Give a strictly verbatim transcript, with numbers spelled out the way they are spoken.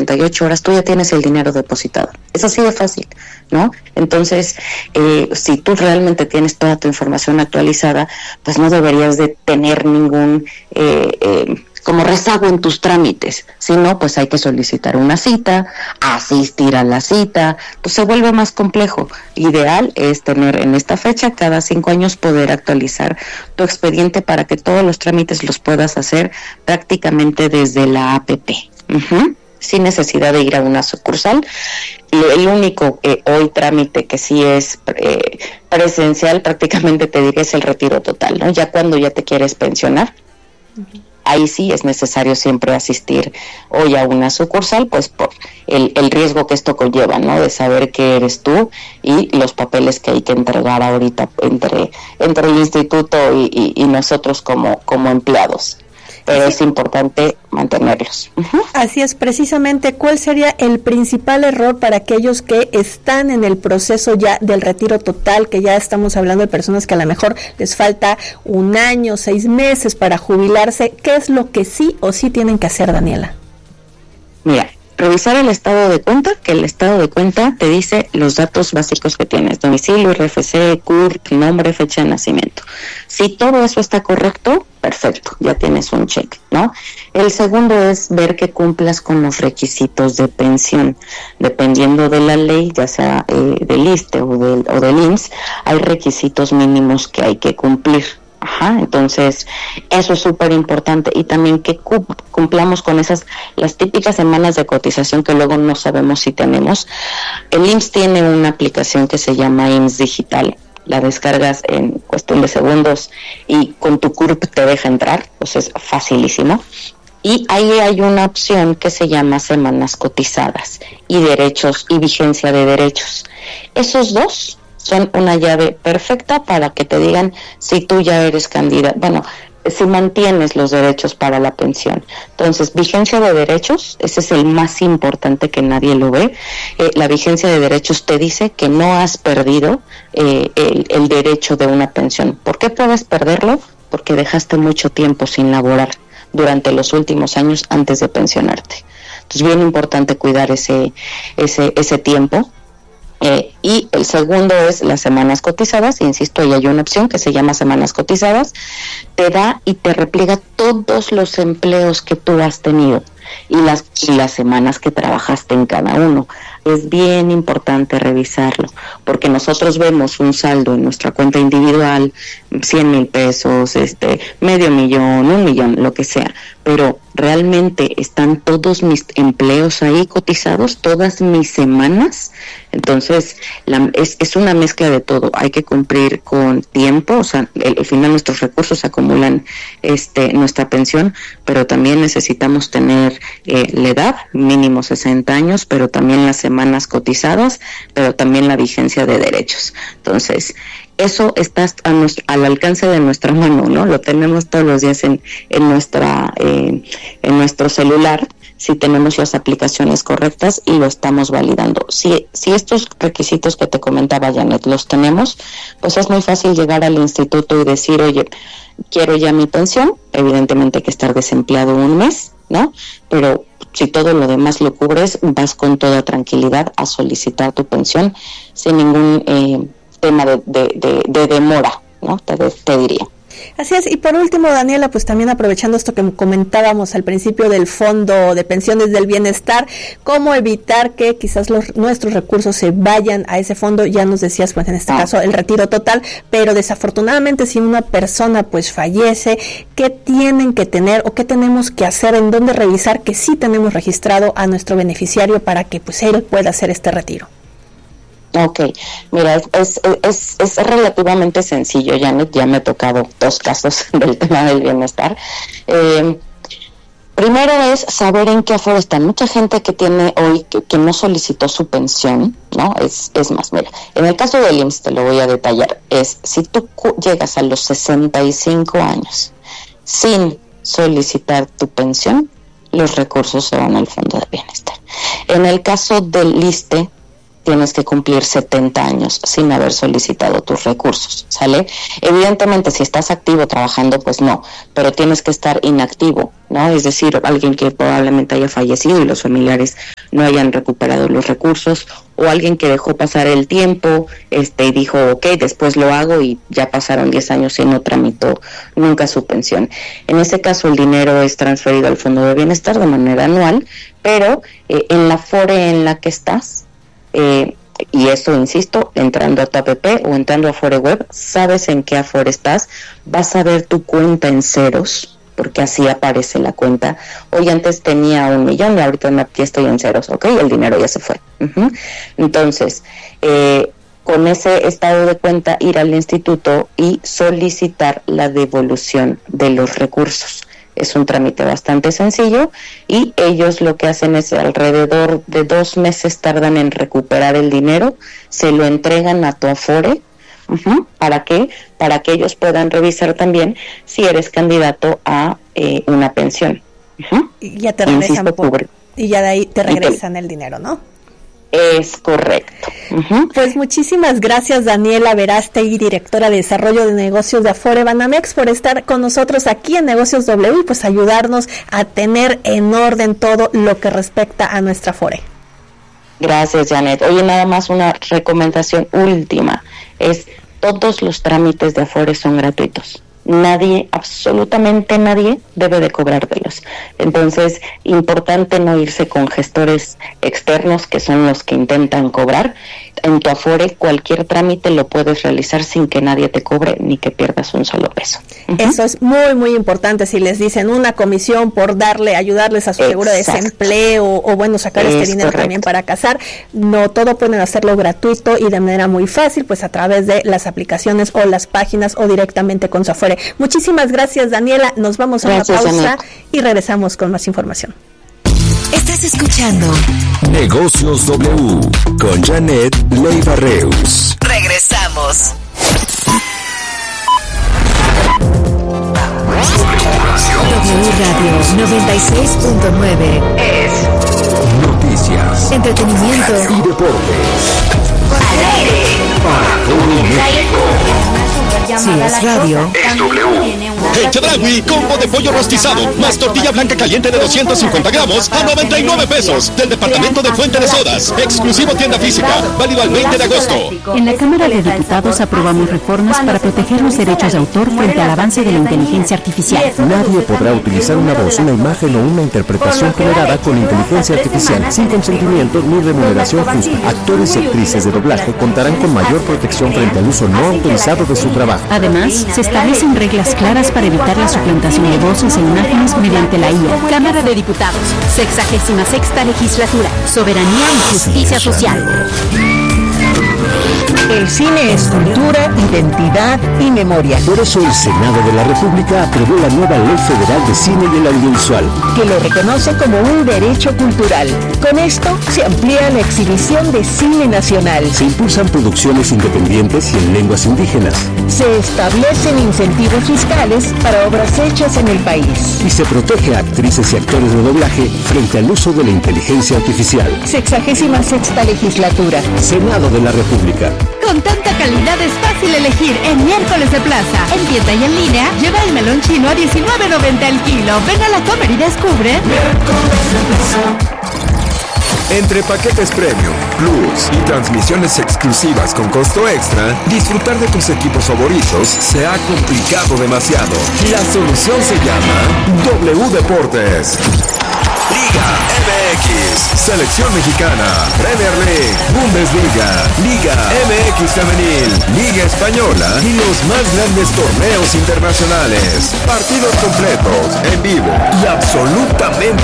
cuarenta y ocho horas tú ya tienes el dinero depositado. Es así de fácil, ¿no? Entonces, eh, si tú realmente tienes toda tu información actualizada, pues no deberías de tener ningún eh, eh, como rezago en tus trámites. Si no, pues hay que solicitar una cita, asistir a la cita, pues se vuelve más complejo. Ideal es tener en esta fecha, cada cinco años, poder actualizar tu expediente para que todos los trámites los puedas hacer prácticamente desde la app, uh-huh, sin necesidad de ir a una sucursal. El único eh, hoy trámite que sí es eh, presencial, prácticamente te diré, es el retiro total, ¿no? Ya cuando ya te quieres pensionar, uh-huh, ahí sí es necesario siempre asistir hoy a una sucursal, pues por el, el riesgo que esto conlleva, ¿no? De saber que eres tú y los papeles que hay que entregar ahorita entre, entre el instituto y, y, y nosotros como, como empleados. Pero es importante mantenerlos. Uh-huh. Así es, precisamente, ¿cuál sería el principal error para aquellos que están en el proceso ya del retiro total, que ya estamos hablando de personas que a lo mejor les falta un año, seis meses para jubilarse? ¿Qué es lo que sí o sí tienen que hacer, Daniela? Mira, revisar el estado de cuenta, que el estado de cuenta te dice los datos básicos que tienes: domicilio, R F C, C U R P, nombre, fecha de nacimiento. Si todo eso está correcto, perfecto, ya tienes un check, ¿no? El segundo es ver que cumplas con los requisitos de pensión. Dependiendo de la ley, ya sea eh, del ISSSTE o del, o del I M S S, hay requisitos mínimos que hay que cumplir. Ajá, entonces eso es súper importante, y también que cumplamos con esas, las típicas semanas de cotización que luego no sabemos si tenemos. El I M S S tiene una aplicación que se llama I M S S Digital, la descargas en cuestión de segundos y con tu C U R P te deja entrar, pues es facilísimo. Y ahí hay una opción que se llama semanas cotizadas y derechos y vigencia de derechos. Esos dos son una llave perfecta para que te digan si tú ya eres candidata, bueno, si mantienes los derechos para la pensión. Entonces, vigencia de derechos, ese es el más importante, que nadie lo ve. Eh, la vigencia de derechos te dice que no has perdido eh, el, el derecho de una pensión. ¿Por qué puedes perderlo? Porque dejaste mucho tiempo sin laborar durante los últimos años antes de pensionarte. Entonces, bien importante cuidar ese, ese, ese tiempo. Eh, y el segundo es las semanas cotizadas. Insisto, ahí hay una opción que se llama semanas cotizadas. Te da y te repliega todos los empleos que tú has tenido y las, y las semanas que trabajaste en cada uno. Es bien importante revisarlo, porque nosotros vemos un saldo en nuestra cuenta individual, cien mil pesos, este, medio millón, un millón, lo que sea, pero realmente están todos mis empleos ahí cotizados, todas mis semanas. Entonces la, es, es una mezcla de todo. Hay que cumplir con tiempo, o sea, al final nuestros recursos acumulan este nuestra pensión, pero también necesitamos tener eh, la edad, mínimo sesenta años, pero también las semanas cotizadas, pero también la vigencia de derechos. Entonces, eso está a nuestro, al alcance de nuestra mano, ¿no? Lo tenemos todos los días en, en nuestra eh, en nuestro celular, si tenemos las aplicaciones correctas y lo estamos validando. Si, si estos requisitos que te comentaba, Janet, los tenemos, pues es muy fácil llegar al instituto y decir, oye, quiero ya mi pensión. Evidentemente hay que estar desempleado un mes, ¿no? Pero si todo lo demás lo cubres, vas con toda tranquilidad a solicitar tu pensión sin ningún eh, tema de, de, de, de demora, ¿no? Te, te diría. Así es, y por último, Daniela, pues también aprovechando esto que comentábamos al principio del Fondo de Pensiones del Bienestar, cómo evitar que quizás los, nuestros recursos se vayan a ese fondo. Ya nos decías, pues en este ah. caso, el retiro total, pero desafortunadamente si una persona pues fallece, ¿qué tienen que tener o qué tenemos que hacer, en dónde revisar que sí tenemos registrado a nuestro beneficiario para que pues él pueda hacer este retiro? Ok, mira, es, es, es relativamente sencillo, Janet, ya me he tocado dos casos del tema del bienestar. Eh, primero es saber en qué aforo están. Mucha gente que tiene hoy, que, que no solicitó su pensión, ¿no? Es, es más, mira, en el caso del I M S S, te lo voy a detallar, es si tú llegas a los sesenta y cinco años sin solicitar tu pensión, los recursos se van al Fondo de Bienestar. En el caso del ISSSTE, tienes que cumplir setenta años sin haber solicitado tus recursos, ¿sale? Evidentemente, si estás activo trabajando, pues no, pero tienes que estar inactivo, ¿no? Es decir, alguien que probablemente haya fallecido y los familiares no hayan recuperado los recursos, o alguien que dejó pasar el tiempo, este, y dijo, ok, después lo hago, y ya pasaron diez años y no tramitó nunca su pensión. En ese caso, el dinero es transferido al Fondo de Bienestar de manera anual, pero eh, en la Afore en la que estás, Eh, y eso, insisto, entrando a tu app o entrando a Afore Web, sabes en qué Afore estás, vas a ver tu cuenta en ceros, porque así aparece la cuenta. Hoy antes tenía un millón y ahorita ya estoy en ceros, ¿ok? El dinero ya se fue. Uh-huh. Entonces, eh, con ese estado de cuenta, ir al instituto y solicitar la devolución de los recursos. Es un trámite bastante sencillo y ellos lo que hacen es alrededor de dos meses tardan en recuperar el dinero, se lo entregan a tu Afore. Uh-huh. ¿Para qué? Para que ellos puedan revisar también si eres candidato a eh, una pensión. Uh-huh. Y ya te regresan por, y ya de ahí te regresan te, el dinero, ¿no? Es correcto. Uh-huh. Pues muchísimas gracias, Daniela Verástegui, directora de Desarrollo de Negocios de Afore Banamex, por estar con nosotros aquí en Negocios W y pues ayudarnos a tener en orden todo lo que respecta a nuestra Afore. Gracias, Janet. Oye, nada más una recomendación última, es todos los trámites de Afore son gratuitos. Nadie, absolutamente nadie, debe de cobrártelos. Entonces, importante no irse con gestores externos que son los que intentan cobrar. En tu Afore, cualquier trámite lo puedes realizar sin que nadie te cobre ni que pierdas un solo peso. Uh-huh. Eso es muy, muy importante. Si les dicen una comisión por darle, ayudarles a su seguro de desempleo o, o bueno, sacar es este dinero correcto. También para casar, no, todo pueden hacerlo gratuito y de manera muy fácil, pues a través de las aplicaciones o las páginas o directamente con su Afore. Muchísimas gracias, Daniela. Nos vamos a gracias, una pausa, Janet. Y regresamos con más información. Estás escuchando Negocios W con Janet Leiva Reus. Regresamos. W Radio noventa y seis punto nueve es noticias, entretenimiento y deportes. Al aire para todo México. Si es radio, es W. En Chedraui, combo de pollo rostizado más tortilla blanca caliente de doscientos cincuenta gramos a noventa y nueve pesos. Del departamento de Fuente de Sodas. Exclusivo tienda física. Válido al veinte de agosto. En la Cámara de Diputados aprobamos reformas para proteger los derechos de autor frente al avance de la inteligencia artificial. Nadie podrá utilizar una voz, una imagen o una interpretación generada con inteligencia artificial sin consentimiento ni remuneración justa. Actores y actrices de doblaje contarán con mayor protección frente al uso no autorizado de su trabajo. Además, se establecen reglas claras para evitar la suplantación de voces e imágenes mediante la I A. Cámara de Diputados, sexagésima sexta legislatura, soberanía y justicia social. El cine es cultura, identidad y memoria. Por eso el Senado de la República aprobó la nueva Ley Federal de Cine y el Audiovisual, que lo reconoce como un derecho cultural. Con esto se amplía la exhibición de cine nacional. Se impulsan producciones independientes y en lenguas indígenas. Se establecen incentivos fiscales para obras hechas en el país. Y se protege a actrices y actores de doblaje frente al uso de la inteligencia artificial. Sexagésima sexta legislatura. Senado de la República. Con tanta calidad es fácil elegir en Miércoles de Plaza. En tienda y en línea, lleva el melón chino a diecinueve noventa el kilo. Ven a la Comer y descubre Miércoles de Plaza. Entre paquetes premium, plus y transmisiones exclusivas con costo extra, disfrutar de tus equipos favoritos se ha complicado demasiado. La solución se llama W Deportes. Liga M X, Selección Mexicana, Premier League, Bundesliga, Liga M X Femenil, Liga Española y los más grandes torneos internacionales. Partidos completos, en vivo y absolutamente